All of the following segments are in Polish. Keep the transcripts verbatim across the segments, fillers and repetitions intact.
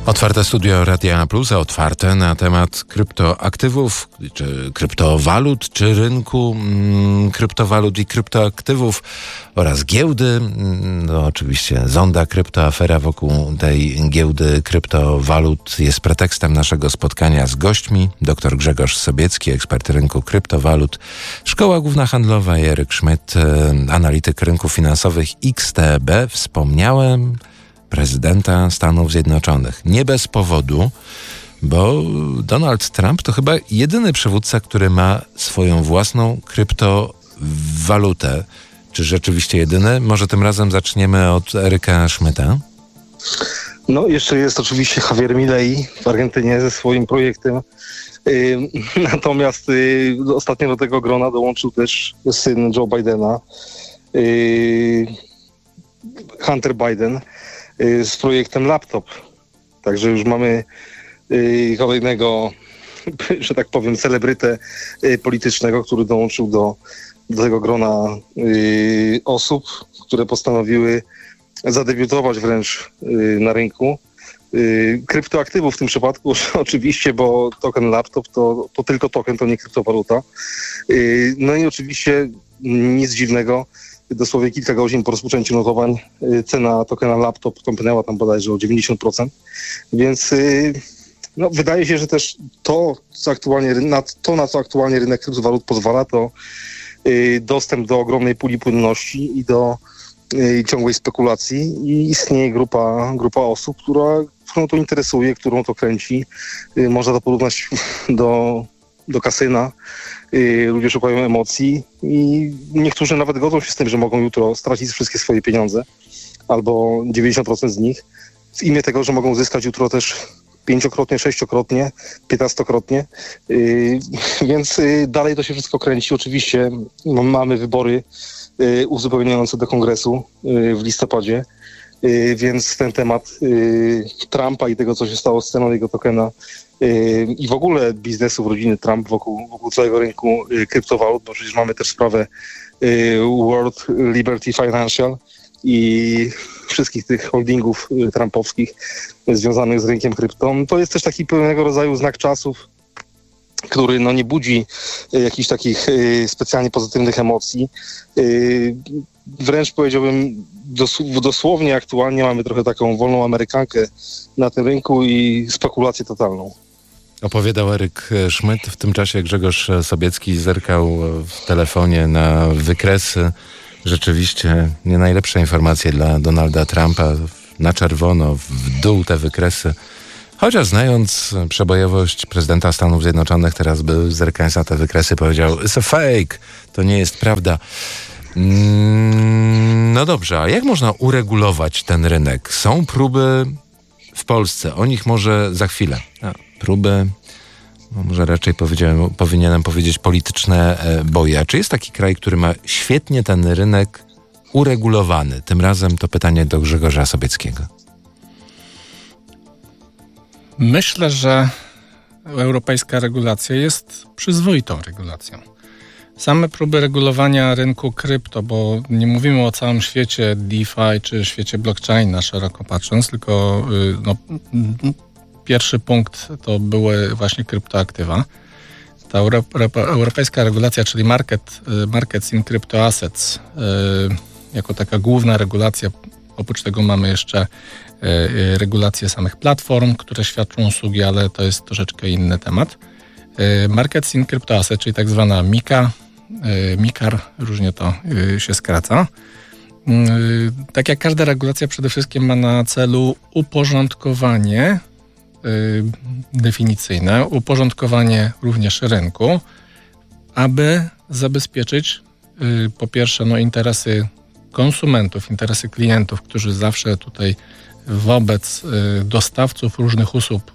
Otwarte studio Radia Plus, otwarte na temat kryptoaktywów, czy kryptowalut, czy rynku mm, kryptowalut i kryptoaktywów oraz giełdy. No oczywiście zonda kryptoafera wokół tej giełdy kryptowalut jest pretekstem naszego spotkania z gośćmi. Dr Grzegorz Sobiecki, ekspert rynku kryptowalut, Szkoła Główna Handlowa i Eryk Szmyt, analityk rynków finansowych X T B. Wspomniałem prezydenta Stanów Zjednoczonych. Nie bez powodu, bo Donald Trump to chyba jedyny przywódca, który ma swoją własną kryptowalutę. Czy rzeczywiście jedyny? Może tym razem zaczniemy od Eryka Szmyta? No, jeszcze jest oczywiście Javier Milei w Argentynie ze swoim projektem. Yy, natomiast yy, ostatnio do tego grona dołączył też syn Joe Bidena, yy, Hunter Biden, z projektem laptop. Także już mamy y, kolejnego, że tak powiem, celebrytę y, politycznego, który dołączył do, do tego grona y, osób, które postanowiły zadebiutować wręcz y, na rynku y, kryptoaktywów w tym przypadku oczywiście, bo token laptop to, to tylko token, to nie kryptowaluta. Y, no i oczywiście nic dziwnego, dosłownie kilka godzin po rozpoczęciu notowań cena tokena laptop tąpnęła tam bodajże o dziewięćdziesiąt procent, więc no, wydaje się, że też to, co aktualnie, na, to, na co aktualnie rynek kryptowalut pozwala, to y, dostęp do ogromnej puli płynności i do y, ciągłej spekulacji i istnieje grupa, grupa osób, która, którą to interesuje, którą to kręci. Y, można to porównać do, do kasyna. Ludzie szukają emocji i niektórzy nawet godzą się z tym, że mogą jutro stracić wszystkie swoje pieniądze albo dziewięćdziesiąt procent z nich w imię tego, że mogą zyskać jutro też pięciokrotnie, sześciokrotnie, piętnastokrotnie. Yy, więc yy, dalej to się wszystko kręci. Oczywiście mamy wybory yy, uzupełniające do kongresu yy, w listopadzie, yy, więc ten temat yy, Trumpa i tego, co się stało z ceną jego tokena i w ogóle biznesu rodziny Trump wokół, wokół całego rynku kryptowalut, bo przecież mamy też sprawę World Liberty Financial i wszystkich tych holdingów trumpowskich związanych z rynkiem krypto. To jest też taki pewnego rodzaju znak czasów, który no, nie budzi jakichś takich specjalnie pozytywnych emocji. Wręcz powiedziałbym dos- dosłownie aktualnie mamy trochę taką wolną Amerykankę na tym rynku i spekulację totalną. Opowiadał Eryk Szmyt. W tym czasie Grzegorz Sobiecki zerkał w telefonie na wykresy. Rzeczywiście nie najlepsze informacje dla Donalda Trumpa. Na czerwono, w dół te wykresy. Chociaż znając przebojowość prezydenta Stanów Zjednoczonych, teraz by zerkając na te wykresy powiedział: it's a fake, to nie jest prawda. No dobrze, a jak można uregulować ten rynek? Są próby w Polsce, o nich może za chwilę. A, próby, no może raczej powiedziałem, powinienem powiedzieć polityczne boje. A czy jest taki kraj, który ma świetnie ten rynek uregulowany? Tym razem to pytanie do Grzegorza Sobieckiego. Myślę, że europejska regulacja jest przyzwoitą regulacją. Same próby regulowania rynku krypto, bo nie mówimy o całym świecie DeFi czy świecie blockchaina szeroko patrząc, tylko no, pierwszy punkt to były właśnie kryptoaktywa. Ta Euro- europejska regulacja, czyli market, Markets in Crypto Assets, jako taka główna regulacja. Oprócz tego mamy jeszcze regulacje samych platform, które świadczą usługi, ale to jest troszeczkę inny temat. Markets in Crypto Assets, czyli tak zwana MiCA, MiCAR, różnie to się skraca. Tak jak każda regulacja przede wszystkim ma na celu uporządkowanie definicyjne, uporządkowanie również rynku, aby zabezpieczyć po pierwsze no, interesy konsumentów, interesy klientów, którzy zawsze tutaj wobec dostawców różnych usług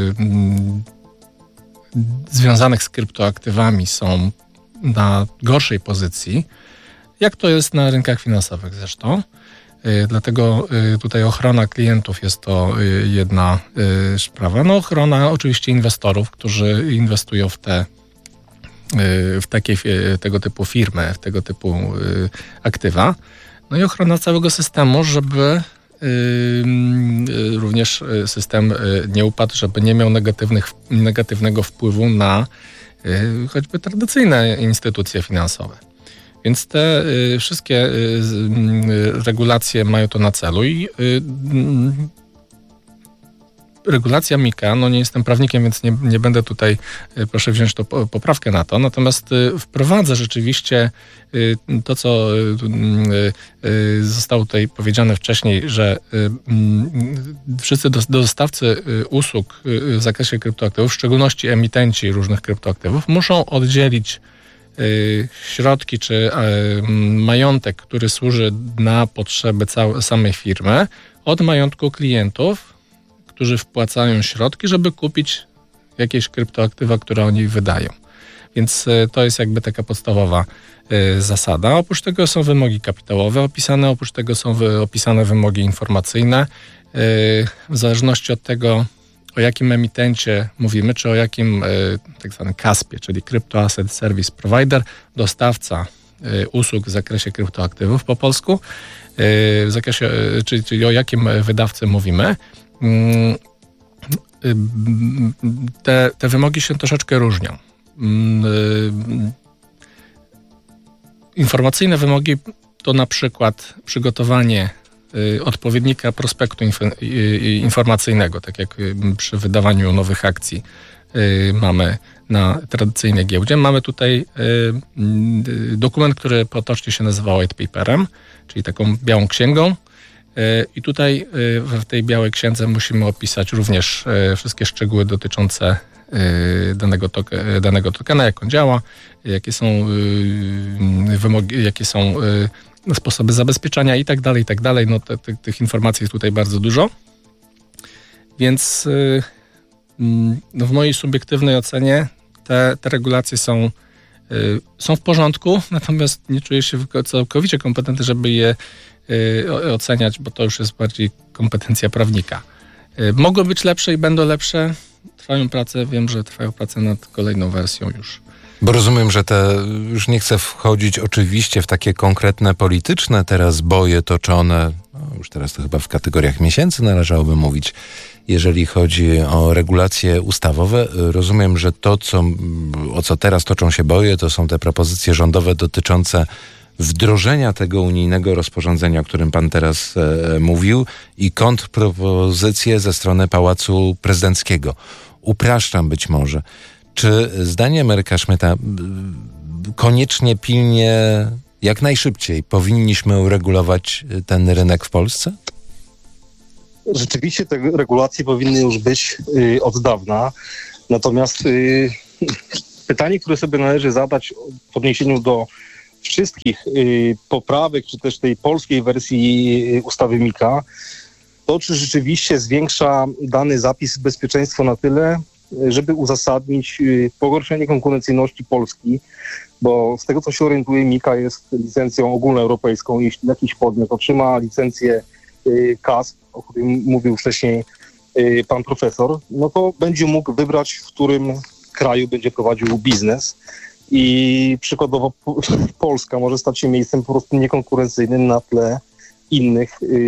związanych z kryptoaktywami są na gorszej pozycji, jak to jest na rynkach finansowych zresztą. Dlatego tutaj ochrona klientów jest to jedna sprawa. No ochrona oczywiście inwestorów, którzy inwestują w te w takie, tego typu firmy, w tego typu aktywa. No i ochrona całego systemu, żeby również system nie upadł, żeby nie miał negatywnych, negatywnego wpływu na choćby tradycyjne instytucje finansowe. Więc te y, wszystkie y, y, regulacje mają to na celu i y, y, regulacja mika, no nie jestem prawnikiem, więc nie, nie będę tutaj, y, proszę wziąć to po, poprawkę na to, natomiast y, wprowadza rzeczywiście y, to, co y, y, zostało tutaj powiedziane wcześniej, że y, y, wszyscy do, dostawcy y, usług y, w zakresie kryptoaktywów, w szczególności emitenci różnych kryptoaktywów, muszą oddzielić środki czy majątek, który służy na potrzeby całej, samej firmy, od majątku klientów, którzy wpłacają środki, żeby kupić jakieś kryptoaktywa, które oni wydają. Więc to jest jakby taka podstawowa zasada. Oprócz tego są wymogi kapitałowe opisane, oprócz tego są opisane wymogi informacyjne. W zależności od tego, o jakim emitencie mówimy, czy o jakim y, tak zwanym kaspie, czyli Crypto Asset Service Provider, dostawca y, usług w zakresie kryptoaktywów po polsku, y, w zakresie, y, czyli, czyli o jakim wydawcy mówimy. Y, y, te, te wymogi się troszeczkę różnią. Y, y, informacyjne wymogi to na przykład przygotowanie odpowiednika prospektu inf- informacyjnego, tak jak przy wydawaniu nowych akcji mamy na tradycyjnej giełdzie. Mamy tutaj dokument, który potocznie się nazywa white paperem, czyli taką białą księgą. I tutaj w tej białej księdze musimy opisać również wszystkie szczegóły dotyczące danego, toke- danego tokena, jak on działa, jakie są wymogi, jakie są sposoby zabezpieczania i tak dalej, i tak dalej. No te, te, tych informacji jest tutaj bardzo dużo. Więc yy, no w mojej subiektywnej ocenie te, te regulacje są, yy, są w porządku, natomiast nie czuję się całkowicie kompetentny, żeby je yy, oceniać, bo to już jest bardziej kompetencja prawnika. Yy, mogły być lepsze i będą lepsze. Trwają prace, wiem, że trwają prace nad kolejną wersją już. Bo rozumiem, że te, już nie chcę wchodzić oczywiście w takie konkretne polityczne teraz boje toczone, no już teraz to chyba w kategoriach miesięcy należałoby mówić, jeżeli chodzi o regulacje ustawowe. Rozumiem, że to, co, o co teraz toczą się boje, to są te propozycje rządowe dotyczące wdrożenia tego unijnego rozporządzenia, o którym pan teraz e, mówił, i kontrpropozycje ze strony Pałacu Prezydenckiego. Upraszczam być może. Czy zdaniem Eryka Szmyta koniecznie, pilnie, jak najszybciej powinniśmy uregulować ten rynek w Polsce? Rzeczywiście te regulacje powinny już być y, od dawna. Natomiast y, pytanie, które sobie należy zadać w odniesieniu do wszystkich y, poprawek, czy też tej polskiej wersji y, ustawy Mika, to czy rzeczywiście zwiększa dany zapis bezpieczeństwo na tyle, żeby uzasadnić pogorszenie konkurencyjności Polski, bo z tego, co się orientuje, Mika jest licencją ogólnoeuropejską. Jeśli jakiś podmiot otrzyma licencję K A S P, o którym mówił wcześniej pan profesor, no to będzie mógł wybrać, w którym kraju będzie prowadził biznes. I przykładowo Polska może stać się miejscem po prostu niekonkurencyjnym na tle innych,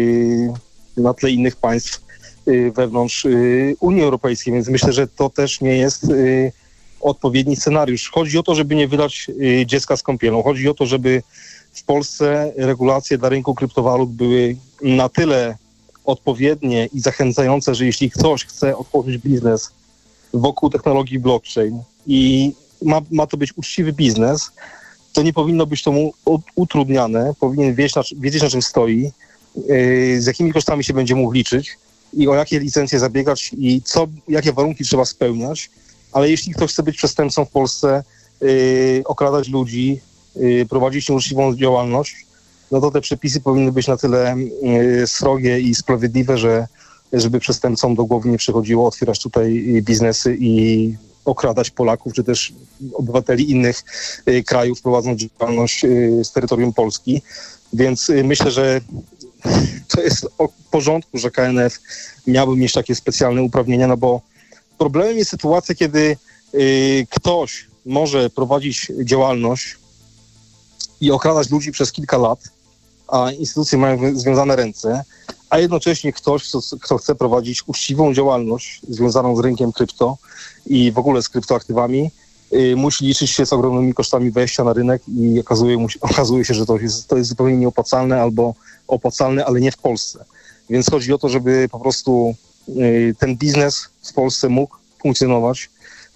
na tle innych państw wewnątrz Unii Europejskiej, więc myślę, że to też nie jest odpowiedni scenariusz. Chodzi o to, żeby nie wylać dziecka z kąpielą. Chodzi o to, żeby w Polsce regulacje dla rynku kryptowalut były na tyle odpowiednie i zachęcające, że jeśli ktoś chce otworzyć biznes wokół technologii blockchain i ma, ma to być uczciwy biznes, to nie powinno być to mu utrudniane. Powinien wiedzieć, na, wiedzieć, na czym stoi, z jakimi kosztami się będzie mógł liczyć i o jakie licencje zabiegać i co, jakie warunki trzeba spełniać. Ale jeśli ktoś chce być przestępcą w Polsce, yy, okradać ludzi, yy, prowadzić nieuczciwą działalność, no to te przepisy powinny być na tyle yy, srogie i sprawiedliwe, że żeby przestępcom do głowy nie przychodziło otwierać tutaj biznesy i okradać Polaków, czy też obywateli innych yy, krajów, prowadząc działalność yy, z terytorium Polski. Więc yy, myślę, że to jest w porządku, że K N F miałby mieć takie specjalne uprawnienia, no bo problemem jest sytuacja, kiedy y, ktoś może prowadzić działalność i okradać ludzi przez kilka lat, a instytucje mają związane ręce, a jednocześnie ktoś, kto, kto chce prowadzić uczciwą działalność związaną z rynkiem krypto i w ogóle z kryptoaktywami, y, musi liczyć się z ogromnymi kosztami wejścia na rynek i okazuje, mu się, okazuje się, że to jest, to jest zupełnie nieopłacalne albo opłacalne, ale nie w Polsce. Więc chodzi o to, żeby po prostu y, ten biznes w Polsce mógł funkcjonować,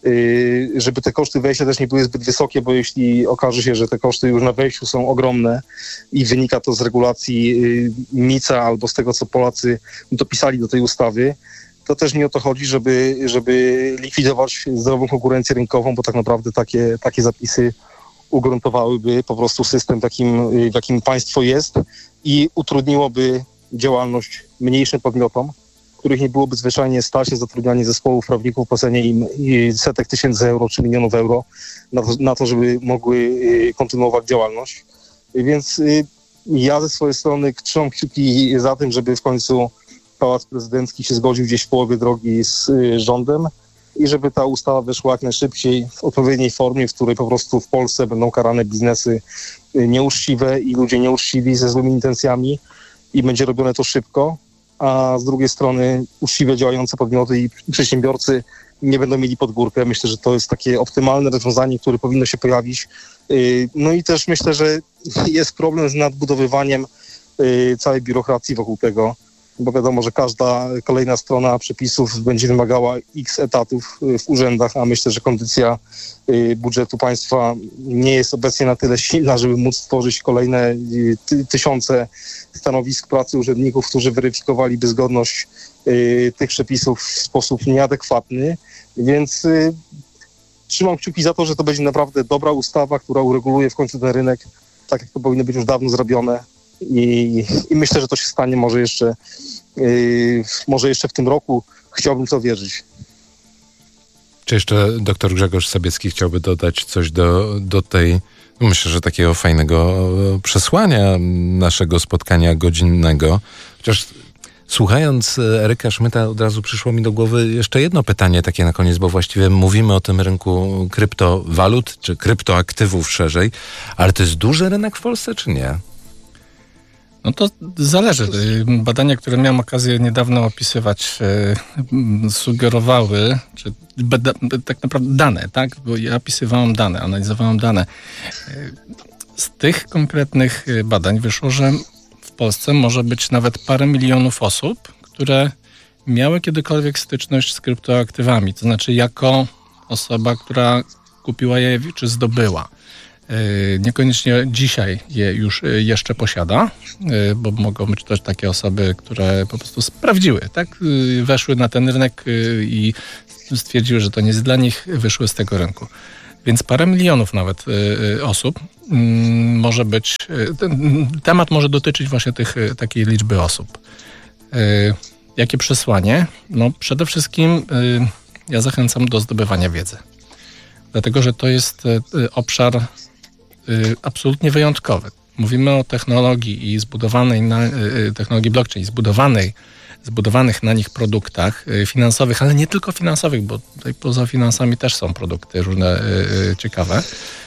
y, żeby te koszty wejścia też nie były zbyt wysokie, bo jeśli okaże się, że te koszty już na wejściu są ogromne i wynika to z regulacji y, mica albo z tego, co Polacy dopisali do tej ustawy, to też nie o to chodzi, żeby, żeby likwidować zdrową konkurencję rynkową, bo tak naprawdę takie, takie zapisy ugruntowałyby po prostu system, takim, w jakim państwo jest i utrudniłoby działalność mniejszym podmiotom, których nie byłoby zwyczajnie stać na zatrudnianie zespołów prawników, płacenie im setek tysięcy euro czy milionów euro na to, na to, żeby mogły kontynuować działalność. Więc ja ze swojej strony trzymam kciuki za tym, żeby w końcu Pałac Prezydencki się zgodził gdzieś w połowie drogi z rządem i żeby ta ustawa weszła jak najszybciej w odpowiedniej formie, w której po prostu w Polsce będą karane biznesy nieuczciwe i ludzie nieuczciwi ze złymi intencjami i będzie robione to szybko, a z drugiej strony uczciwie działające podmioty i przedsiębiorcy nie będą mieli pod górkę. Myślę, że to jest takie optymalne rozwiązanie, które powinno się pojawić. No i też myślę, że jest problem z nadbudowywaniem całej biurokracji wokół tego, bo wiadomo, że każda kolejna strona przepisów będzie wymagała x etatów w urzędach, a myślę, że kondycja budżetu państwa nie jest obecnie na tyle silna, żeby móc stworzyć kolejne ty- tysiące stanowisk pracy urzędników, którzy weryfikowaliby zgodność tych przepisów w sposób nieadekwatny, więc trzymam kciuki za to, że to będzie naprawdę dobra ustawa, która ureguluje w końcu ten rynek, tak jak to powinno być już dawno zrobione. I, i myślę, że to się stanie może jeszcze, yy, może jeszcze w tym roku. Chciałbym w to wierzyć. Czy jeszcze doktor Grzegorz Sabiecki chciałby dodać coś do, do tej, myślę, że takiego fajnego przesłania naszego spotkania godzinnego. Chociaż słuchając Eryka Szmyta od razu przyszło mi do głowy jeszcze jedno pytanie takie na koniec, bo właściwie mówimy o tym rynku kryptowalut, czy kryptoaktywów szerzej, ale to jest duży rynek w Polsce, czy nie? No to zależy. Badania, które miałem okazję niedawno opisywać, e, sugerowały, czy bada, tak naprawdę dane, tak? Bo ja opisywałem dane, analizowałem dane. E, z tych konkretnych badań wyszło, że w Polsce może być nawet parę milionów osób, które miały kiedykolwiek styczność z kryptoaktywami. To znaczy jako osoba, która kupiła je, czy zdobyła. Niekoniecznie dzisiaj je już jeszcze posiada, bo mogą być też takie osoby, które po prostu sprawdziły, tak? Weszły na ten rynek i stwierdziły, że to nie jest dla nich, wyszły z tego rynku. Więc parę milionów nawet osób może być, ten temat może dotyczyć właśnie tych, takiej liczby osób. Jakie przesłanie? No przede wszystkim ja zachęcam do zdobywania wiedzy. Dlatego, że to jest obszar absolutnie wyjątkowy. Mówimy o technologii i zbudowanej na, technologii blockchain, zbudowanej, zbudowanych na nich produktach finansowych, ale nie tylko finansowych, bo tutaj poza finansami też są produkty różne ciekawe.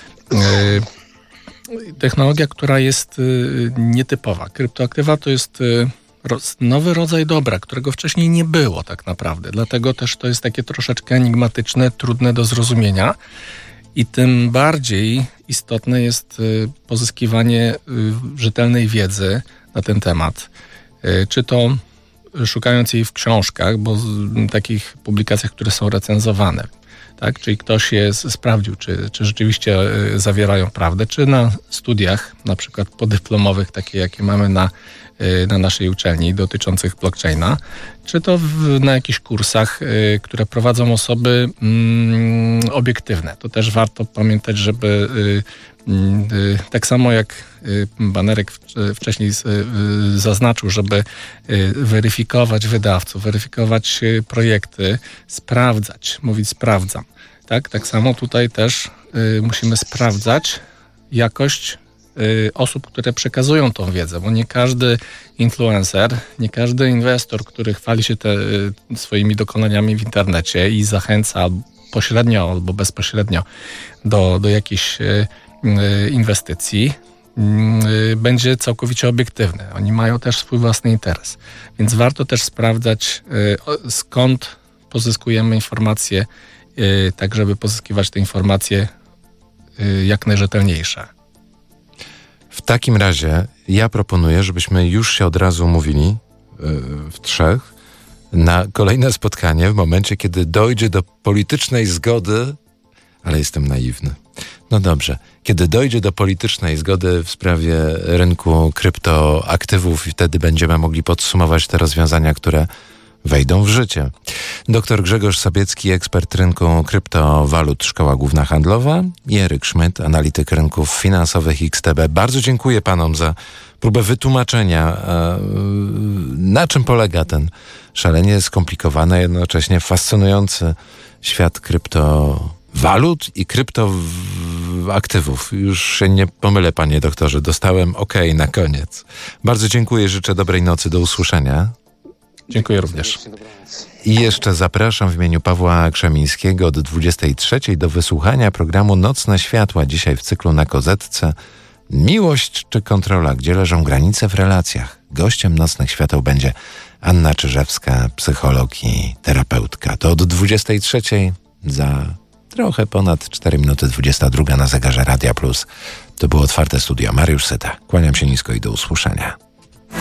Technologia, która jest nietypowa. Kryptoaktywa to jest nowy rodzaj dobra, którego wcześniej nie było tak naprawdę. Dlatego też to jest takie troszeczkę enigmatyczne, trudne do zrozumienia. I tym bardziej istotne jest pozyskiwanie rzetelnej wiedzy na ten temat. Czy to szukając jej w książkach, bo w takich publikacjach, które są recenzowane, tak? Czyli ktoś je sprawdził, czy, czy rzeczywiście zawierają prawdę, czy na studiach, na przykład podyplomowych, takie jakie mamy na, na naszej uczelni dotyczących blockchaina, czy to w, na jakichś kursach, y, które prowadzą osoby mm, obiektywne. To też warto pamiętać, żeby y, y, tak samo jak y, Banerek w, y, wcześniej y, y, zaznaczył, żeby y, weryfikować wydawców, weryfikować y, projekty, sprawdzać, mówić sprawdzam. Tak, tak samo tutaj też y, musimy sprawdzać jakość osób, które przekazują tą wiedzę, bo nie każdy influencer, nie każdy inwestor, który chwali się te swoimi dokonaniami w internecie i zachęca pośrednio albo bezpośrednio do, do jakichś inwestycji, yy, będzie całkowicie obiektywny. Oni mają też swój własny interes. Więc warto też sprawdzać, yy, skąd pozyskujemy informacje, yy, tak żeby pozyskiwać te informacje yy, jak najrzetelniejsze. W takim razie ja proponuję, żebyśmy już się od razu umówili yy, w trzech na kolejne spotkanie w momencie, kiedy dojdzie do politycznej zgody, ale jestem naiwny. No dobrze, kiedy dojdzie do politycznej zgody w sprawie rynku kryptoaktywów i wtedy będziemy mogli podsumować te rozwiązania, które wejdą w życie. Doktor Grzegorz Sobiecki, ekspert rynku kryptowalut, Szkoła Główna Handlowa, i Eryk Szmyt, analityk rynków finansowych X T B. Bardzo dziękuję panom za próbę wytłumaczenia, na czym polega ten szalenie skomplikowany, jednocześnie fascynujący świat kryptowalut i kryptoaktywów. Już się nie pomylę, panie doktorze, dostałem OK na koniec. Bardzo dziękuję, życzę dobrej nocy, do usłyszenia. Dziękuję również. I jeszcze zapraszam w imieniu Pawła Krzemińskiego od dwudziestej trzeciej do wysłuchania programu Nocne Światła. Dzisiaj w cyklu Na Kozetce Miłość czy kontrola? Gdzie leżą granice w relacjach? Gościem Nocnych Świateł będzie Anna Czyżewska, psycholog i terapeutka. To od dwudziestej trzeciej za trochę ponad cztery minuty dwudziesta druga na zegarze Radia Plus. To było Otwarte Studio. Mariusz Syta. Kłaniam się nisko i do usłyszenia.